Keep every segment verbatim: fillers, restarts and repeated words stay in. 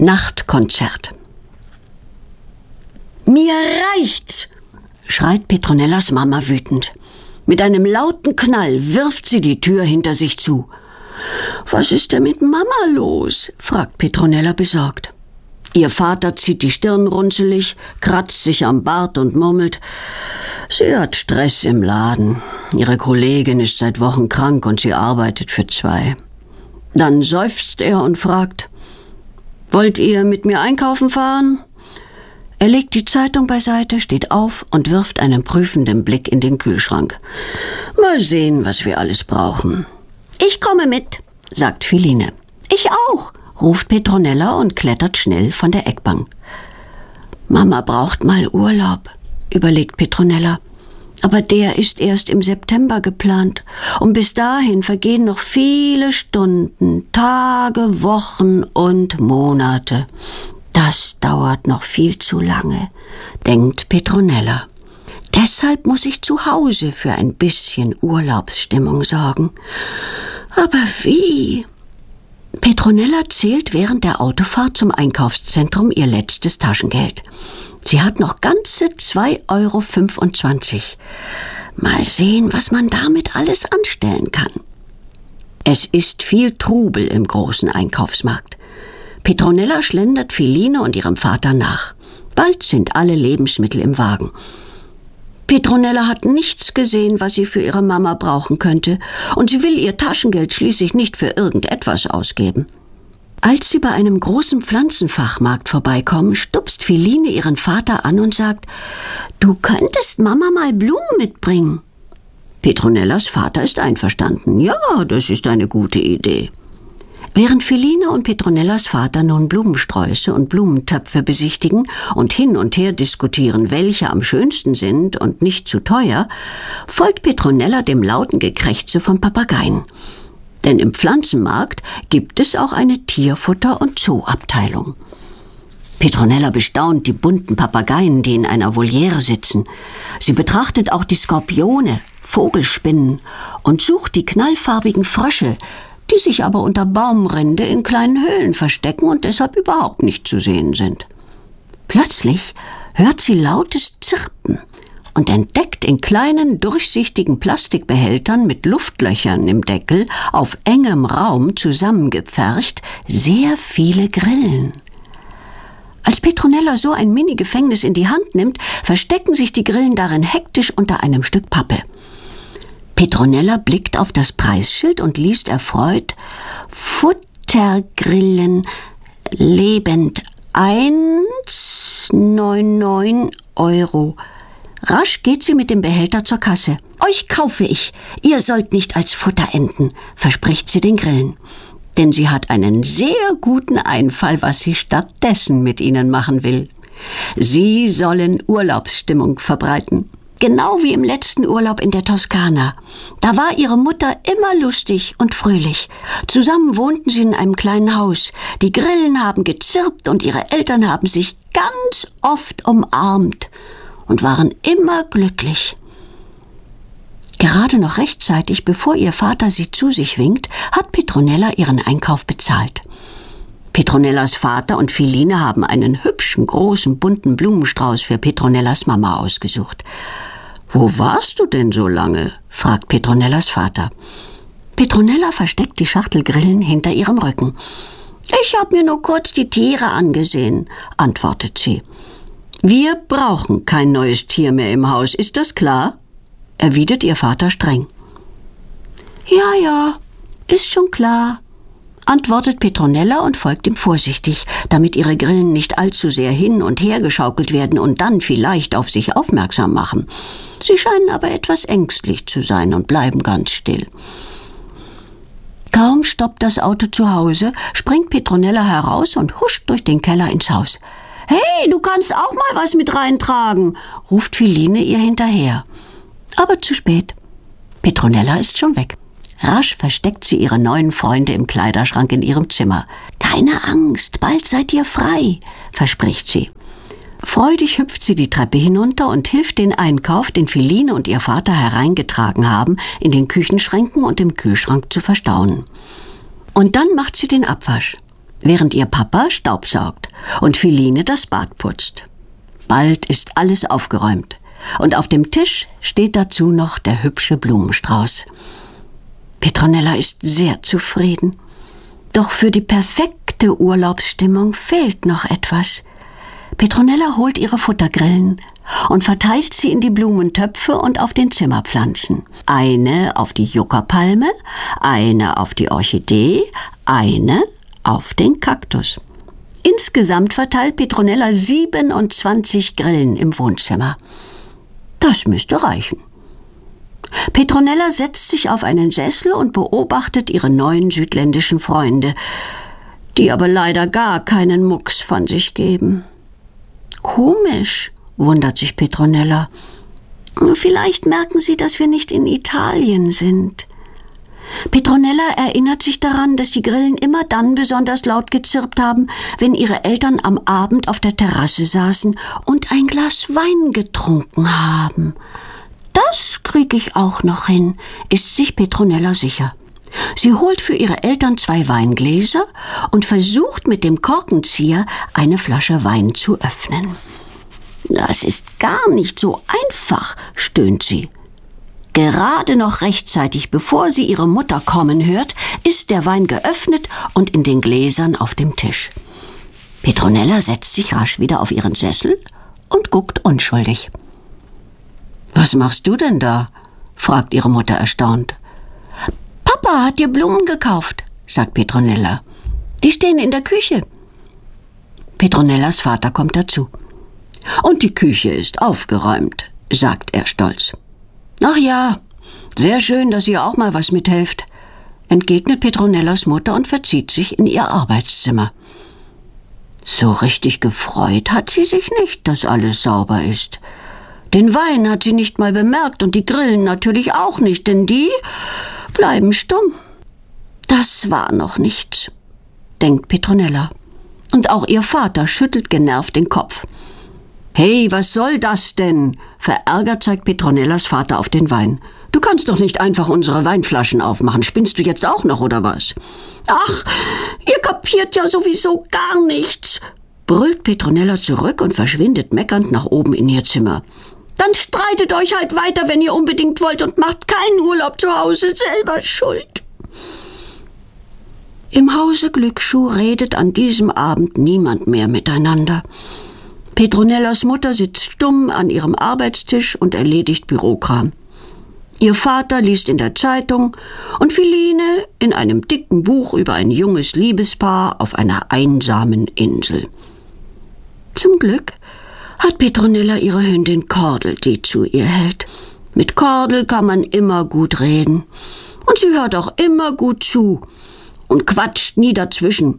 Nachtkonzert. »Mir reicht's«, schreit Petronellas Mama wütend. Mit einem lauten Knall wirft sie die Tür hinter sich zu. »Was ist denn mit Mama los?« fragt Petronella besorgt. Ihr Vater zieht die Stirn runzelig, kratzt sich am Bart und murmelt: »Sie hat Stress im Laden. Ihre Kollegin ist seit Wochen krank und sie arbeitet für zwei.« Dann seufzt er und fragt: »Wollt ihr mit mir einkaufen fahren?« Er legt die Zeitung beiseite, steht auf und wirft einen prüfenden Blick in den Kühlschrank. »Mal sehen, was wir alles brauchen.« »Ich komme mit«, sagt Philine. »Ich auch«, ruft Petronella und klettert schnell von der Eckbank. »Mama braucht mal Urlaub«, überlegt Petronella. Aber der ist erst im September geplant. Und bis dahin vergehen noch viele Stunden, Tage, Wochen und Monate. Das dauert noch viel zu lange, denkt Petronella. Deshalb muss ich zu Hause für ein bisschen Urlaubsstimmung sorgen. Aber wie? Petronella zählt während der Autofahrt zum Einkaufszentrum ihr letztes Taschengeld. Sie hat noch ganze zwei Euro fünfundzwanzig. Mal sehen, was man damit alles anstellen kann. Es ist viel Trubel im großen Einkaufsmarkt. Petronella schlendert Philine und ihrem Vater nach. Bald sind alle Lebensmittel im Wagen. Petronella hat nichts gesehen, was sie für ihre Mama brauchen könnte, und sie will ihr Taschengeld schließlich nicht für irgendetwas ausgeben. Als sie bei einem großen Pflanzenfachmarkt vorbeikommen, stupst Philine ihren Vater an und sagt: »Du könntest Mama mal Blumen mitbringen.« Petronellas Vater ist einverstanden. »Ja, das ist eine gute Idee.« Während Philine und Petronellas Vater nun Blumensträuße und Blumentöpfe besichtigen und hin und her diskutieren, welche am schönsten sind und nicht zu teuer, folgt Petronella dem lauten Gekrächze von Papageien. Denn im Pflanzenmarkt gibt es auch eine Tierfutter- und Zooabteilung. Petronella bestaunt die bunten Papageien, die in einer Voliere sitzen. Sie betrachtet auch die Skorpione, Vogelspinnen und sucht die knallfarbigen Frösche, die sich aber unter Baumrinde in kleinen Höhlen verstecken und deshalb überhaupt nicht zu sehen sind. Plötzlich hört sie lautes Zirpen und entdeckt in kleinen, durchsichtigen Plastikbehältern mit Luftlöchern im Deckel auf engem Raum zusammengepfercht sehr viele Grillen. Als Petronella so ein Mini-Gefängnis in die Hand nimmt, verstecken sich die Grillen darin hektisch unter einem Stück Pappe. Petronella blickt auf das Preisschild und liest erfreut: Futtergrillen lebend eins Komma neunundneunzig Euro. Rasch geht sie mit dem Behälter zur Kasse. »Euch kaufe ich. Ihr sollt nicht als Futter enden«, verspricht sie den Grillen. Denn sie hat einen sehr guten Einfall, was sie stattdessen mit ihnen machen will. Sie sollen Urlaubsstimmung verbreiten. Genau wie im letzten Urlaub in der Toskana. Da war ihre Mutter immer lustig und fröhlich. Zusammen wohnten sie in einem kleinen Haus. Die Grillen haben gezirpt und ihre Eltern haben sich ganz oft umarmt und waren immer glücklich. Gerade noch rechtzeitig, bevor ihr Vater sie zu sich winkt, hat Petronella ihren Einkauf bezahlt. Petronellas Vater und Philine haben einen hübschen, großen, bunten Blumenstrauß für Petronellas Mama ausgesucht. »Wo warst du denn so lange?« fragt Petronellas Vater. Petronella versteckt die Schachtel Grillen hinter ihrem Rücken. »Ich habe mir nur kurz die Tiere angesehen«, antwortet sie. »Wir brauchen kein neues Tier mehr im Haus, ist das klar?« erwidert ihr Vater streng. »Ja, ja, ist schon klar«, antwortet Petronella und folgt ihm vorsichtig, damit ihre Grillen nicht allzu sehr hin und her geschaukelt werden und dann vielleicht auf sich aufmerksam machen. Sie scheinen aber etwas ängstlich zu sein und bleiben ganz still. Kaum stoppt das Auto zu Hause, springt Petronella heraus und huscht durch den Keller ins Haus. »Hey, du kannst auch mal was mit reintragen«, ruft Philine ihr hinterher. Aber zu spät. Petronella ist schon weg. Rasch versteckt sie ihre neuen Freunde im Kleiderschrank in ihrem Zimmer. »Keine Angst, bald seid ihr frei«, verspricht sie. Freudig hüpft sie die Treppe hinunter und hilft den Einkauf, den Philine und ihr Vater hereingetragen haben, in den Küchenschränken und im Kühlschrank zu verstauen. Und dann macht sie den Abwasch. während ihr Papa staubsaugt und Philine das Bad putzt. Bald ist alles aufgeräumt und auf dem Tisch steht dazu noch der hübsche Blumenstrauß. Petronella ist sehr zufrieden. Doch für die perfekte Urlaubsstimmung fehlt noch etwas. Petronella holt ihre Futtergrillen und verteilt sie in die Blumentöpfe und auf den Zimmerpflanzen. Eine auf die Juckerpalme, eine auf die Orchidee, eine auf den Kaktus. Insgesamt verteilt Petronella siebenundzwanzig Grillen im Wohnzimmer. Das müsste reichen. Petronella setzt sich auf einen Sessel und beobachtet ihre neuen südländischen Freunde, die aber leider gar keinen Mucks von sich geben. Komisch, wundert sich Petronella. Vielleicht merken sie, dass wir nicht in Italien sind. Petronella erinnert sich daran, dass die Grillen immer dann besonders laut gezirpt haben, wenn ihre Eltern am Abend auf der Terrasse saßen und ein Glas Wein getrunken haben. Das krieg ich auch noch hin, ist sich Petronella sicher. Sie holt für ihre Eltern zwei Weingläser und versucht mit dem Korkenzieher eine Flasche Wein zu öffnen. Das ist gar nicht so einfach, stöhnt sie. Gerade noch rechtzeitig, bevor sie ihre Mutter kommen hört, ist der Wein geöffnet und in den Gläsern auf dem Tisch. Petronella setzt sich rasch wieder auf ihren Sessel und guckt unschuldig. »Was machst du denn da?« fragt ihre Mutter erstaunt. »Papa hat dir Blumen gekauft«, sagt Petronella. »Die stehen in der Küche.« Petronellas Vater kommt dazu. »Und die Küche ist aufgeräumt«, sagt er stolz. »Ach ja, sehr schön, dass ihr auch mal was mithelft«, entgegnet Petronellas Mutter und verzieht sich in ihr Arbeitszimmer. So richtig gefreut hat sie sich nicht, dass alles sauber ist. Den Wein hat sie nicht mal bemerkt und die Grillen natürlich auch nicht, denn die bleiben stumm. Das war noch nichts, denkt Petronella. Und auch ihr Vater schüttelt genervt den Kopf. »Hey, was soll das denn?« Verärgert zeigt Petronellas Vater auf den Wein. »Du kannst doch nicht einfach unsere Weinflaschen aufmachen. Spinnst du jetzt auch noch, oder was?« »Ach, ihr kapiert ja sowieso gar nichts«, brüllt Petronella zurück und verschwindet meckernd nach oben in ihr Zimmer. »Dann streitet euch halt weiter, wenn ihr unbedingt wollt und macht keinen Urlaub zu Hause, selber schuld.« Im Hause Glücksschuh redet an diesem Abend niemand mehr miteinander. Petronellas Mutter sitzt stumm an ihrem Arbeitstisch und erledigt Bürokram. Ihr Vater liest in der Zeitung und Philine in einem dicken Buch über ein junges Liebespaar auf einer einsamen Insel. Zum Glück hat Petronella ihre Hündin Kordel, die zu ihr hält. Mit Kordel kann man immer gut reden. Und sie hört auch immer gut zu und quatscht nie dazwischen.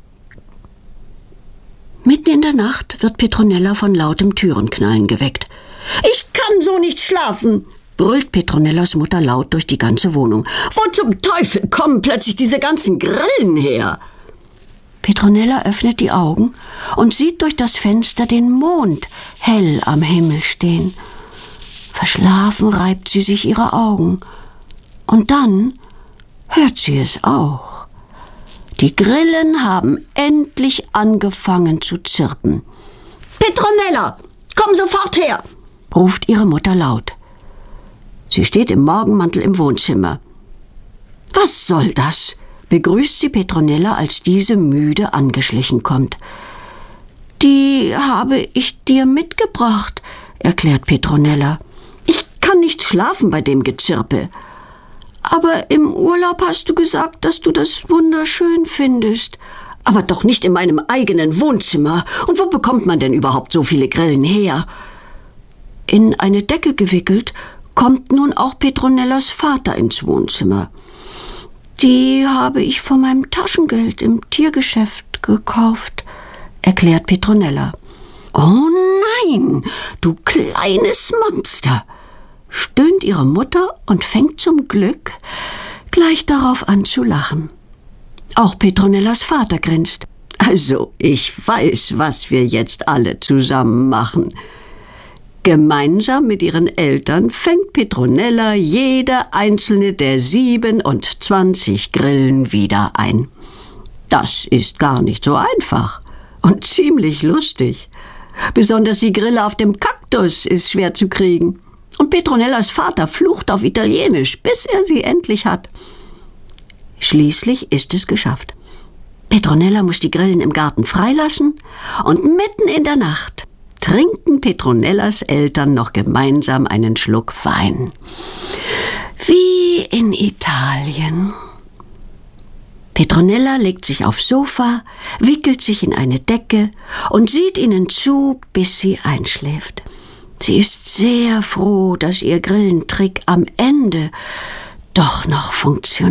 Mitten in der Nacht wird Petronella von lautem Türenknallen geweckt. »Ich kann so nicht schlafen«, brüllt Petronellas Mutter laut durch die ganze Wohnung. »Wo zum Teufel kommen plötzlich diese ganzen Grillen her?« Petronella öffnet die Augen und sieht durch das Fenster den Mond hell am Himmel stehen. Verschlafen reibt sie sich ihre Augen. Und dann hört sie es auch. Die Grillen haben endlich angefangen zu zirpen. »Petronella, komm sofort her«, ruft ihre Mutter laut. Sie steht im Morgenmantel im Wohnzimmer. »Was soll das?« begrüßt sie Petronella, als diese müde angeschlichen kommt. »Die habe ich dir mitgebracht«, erklärt Petronella. »Ich kann nicht schlafen bei dem Gezirpe. Aber im Urlaub hast du gesagt, dass du das wunderschön findest. Aber doch nicht in meinem eigenen Wohnzimmer. Und wo bekommt man denn überhaupt so viele Grillen her?« In eine Decke gewickelt kommt nun auch Petronellas Vater ins Wohnzimmer. »Die habe ich von meinem Taschengeld im Tiergeschäft gekauft«, erklärt Petronella. »Oh nein, du kleines Monster«, stöhnt ihre Mutter und fängt zum Glück gleich darauf an zu lachen. Auch Petronellas Vater grinst. »Also, ich weiß, was wir jetzt alle zusammen machen.« Gemeinsam mit ihren Eltern fängt Petronella jede einzelne der siebenundzwanzig Grillen wieder ein. Das ist gar nicht so einfach und ziemlich lustig. Besonders die Grille auf dem Kaktus ist schwer zu kriegen. Und Petronellas Vater flucht auf Italienisch, bis er sie endlich hat. Schließlich ist es geschafft. Petronella muss die Grillen im Garten freilassen und mitten in der Nacht trinken Petronellas Eltern noch gemeinsam einen Schluck Wein. Wie in Italien. Petronella legt sich aufs Sofa, wickelt sich in eine Decke und sieht ihnen zu, bis sie einschläft. Sie ist sehr froh, dass ihr Grillentrick am Ende doch noch funktioniert.